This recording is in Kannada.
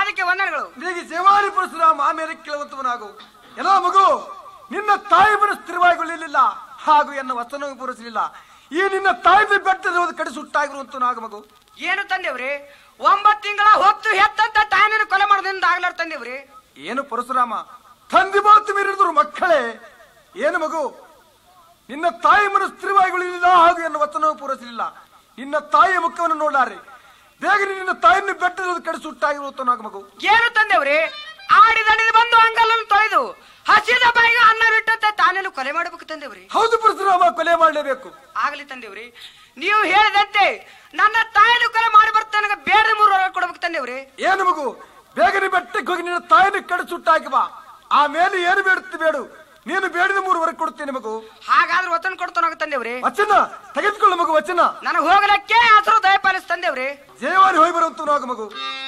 ಪಾದಕ್ಕೆ ವಂದನೆಗಳು. ನಿನಗೆ ಜೇವಾರಿ ಪರಶುರಾಮ ಆಮೇಲೆ ಕೇಳುವಂತವನಾಗು. ಎಲ್ಲ ಮಗು, ನಿನ್ನ ತಾಯಿ ಮನಸ್ಸು ಸ್ಥಿರವಾಗಿರಲಿಲ್ಲ, ಹಾಗೂ ಎನ್ನ ವಚನವೂ ಪೂರೈಸಲಿಲ್ಲ. ಈ ನಿನ್ನ ತಾಯಿ ಬೆಟ್ಟದ ಕಡೆ ಸುಟ್ಟಾಗಿರುವಂತವನಾಗ ಮಗು. ಏನು ತಂದೆವ್ರಿ? 9 ತಿಂಗಳ ಹೊತ್ತು ಹೆತ್ತಂತ ತಾಯಿನ ಕೊಲೆ ಮಾಡೋದ್ರಿಂದ ಆಗ್ಲಾರ ತಂದೆವ್ರಿ. ಏನು ಪರಶುರಾಮ, ತಂದೆ ಮಾತು ಮೀರಿದ್ರು ಮಕ್ಕಳೇ. ಏನು ಮಗು, ನಿನ್ನ ತಾಯಿ ಮನಸ್ಸು ಸ್ಥಿರವಾಗಿರಲಿಲ್ಲ, ಹಾಗೂ ಎನ್ನ ವಚನವೂ ಪೂರೈಸಲಿಲ್ಲ. ನಿನ್ನ ತಾಯಿಯ ಮುಖವನ್ನು ನೋಡಾರೆ ಬೇಗನೆ ನಿನ್ನ ತಾಯಿನ ಬೆಟ್ಟದ ಕಡೆ ಸುಟ್ಟಾಗಿರುವಂತವನಾಗ ಮಗು. ಏನು ತಂದೆವ್ರಿ? ಆಡಿದಣಿದು ಬಂದು ಅಂಗಲನ್ನು ತೊಳೆದು ಹಸಿದ ಬಾಯಿಗೆ ಅನ್ನ ಬಿಟ್ಟಂತೆ ತಾನೇನು ಕೊಲೆ ಮಾಡಬೇಕು ತಂದೆವ್ರಿ. ಹೌದು ಪರಶುರಾಮ, ಕೊಲೆ ಮಾಡಲೇಬೇಕು. ಆಗಲಿ ತಂದೆವ್ರಿ, ನೀವು ಹೇಳಿದಂತೆ ನನ್ನ ತಾಯಿನ ಕೊಲೆ ಮಾಡಿ ಬರ್ತೇನೆ. ಬೇಡ 3 ವರ್ಷ ಕೊಡ್ಬೇಕು ತಂದೆವ್ರಿ. ಏನು ಮಗು, ಬೇಗನೆ ಬೆಟ್ಟಕ್ಕೆ ಹೋಗಿ ನಿನ್ನ ತಾಯಿನ ಕಡೆ ಸುಟ್ಟಾಕಿ ಬಾ. ಆಮೇಲೆ ಏನು ಬೇಡುತ್ತೆ ಬೇಡು, ನೀನು ಬೇಡಿದ 3 ವರ್ಷ ಕೊಡ್ತೇನೆ ಮಗು. ಹಾಗಾದ್ರೆ ವಚನ ಕೊಡ್ತಾನಾಗ ತಂದೆವ್ರಿ. ವಚನ ತೆಗೆದುಕೊಳ್ಳು ಮಗು, ವಚನ. ನನಗೆ ಹೋಗಲಕ್ಕೆ ಹೆಸರು ದಯಪಾಲಿಸ್ ತಂದೆವ್ರಿ. ಜಯವಾರಿ ಹೋಗಿ ಬರುವಂತವನಾಗ ಮಗು.